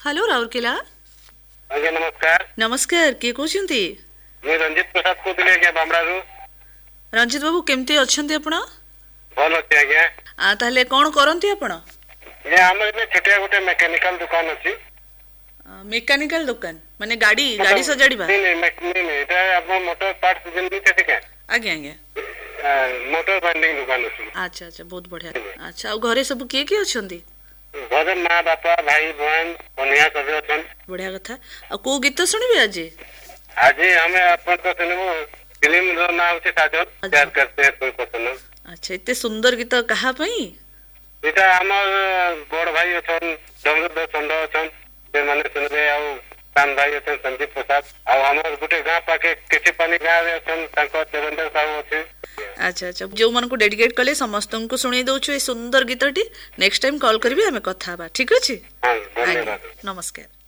Hello Rourkela. आज्ञा नमस्कार। नमस्कार, किए कहते? मैं रंजित प्रसाद कहते आज्ञा बामरारू। रंजित बाबू केमती अच्छे आपण? भल अच्छे आज्ञा। ताहले कौन करती आपण? आम छोटिया गोटे मेकानिकल दुकान अच्छी। मेकानिकल दुकान माने गाड़ी गाड़ी सजाड़ीबा? नहीं मोटर पार्ट आज्ञा आज्ञा मोटर बाइंडिंग दुकान अच्छी। अच्छा अच्छा, बहुत बढ़िया। अच्छा, आ घरे सब किए किए अच्छंती? घर माँ बापा भाई बहन कन्या सब अच्छन। बढ़िया कथा। आ को गीत सुनिबे आज? आज हमें अपन को सुनबो फिल्म रो नाम से साजन प्यार करते हैं कोई पसंद। अच्छा, इतने सुंदर गीत कहा पई? एटा हमर बड़ भाई अछन डमरुद चंद अछन से माने सुनबे आ कान भाई अछन संदीप प्रसाद आ हमर गुटे गां पाके केचे पानी गां रे अछन तांको देवेंद्र साहू अछि। अच्छा अच्छा, जो मन को डेडिकेट कले समस्त को सुनी दउछु ए सुंदर गीतटी। नेक्स्ट टाइम कॉल करबी हमें कथा बा, ठीक अछि? हां, धन्यवाद। नमस्कार।